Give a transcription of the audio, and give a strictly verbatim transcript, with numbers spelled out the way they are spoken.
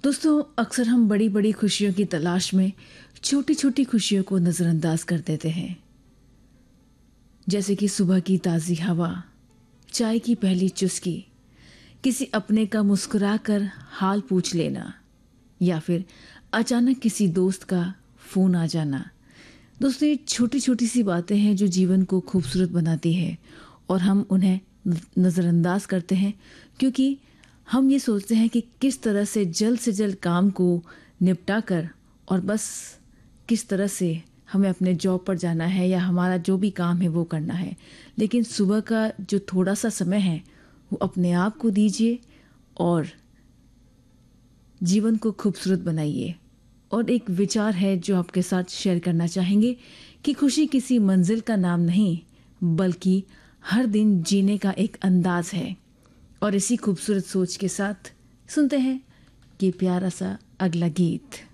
दोस्तों, अक्सर हम बड़ी बड़ी खुशियों की तलाश में छोटी छोटी खुशियों को नज़रअंदाज कर देते हैं। जैसे कि सुबह की ताज़ी हवा, चाय की पहली चुस्की, किसी अपने का मुस्कुरा कर हाल पूछ लेना, या फिर अचानक किसी दोस्त का फ़ोन आ जाना। दोस्तों, ये छोटी छोटी सी बातें हैं जो जीवन को खूबसूरत बनाती है और हम उन्हें नज़रअंदाज करते हैं, क्योंकि हम ये सोचते हैं कि किस तरह से जल्द से जल्द काम को निपटा कर और बस किस तरह से हमें अपने जॉब पर जाना है या हमारा जो भी काम है वो करना है। लेकिन सुबह का जो थोड़ा सा समय है वो अपने आप को दीजिए और जीवन को खूबसूरत बनाइए। और एक विचार है जो आपके साथ शेयर करना चाहेंगे कि खुशी किसी मंजिल का नाम नहीं, बल्कि हर दिन जीने का एक अंदाज है। और इसी खूबसूरत सोच के साथ सुनते हैं कि प्यारा सा अगला गीत।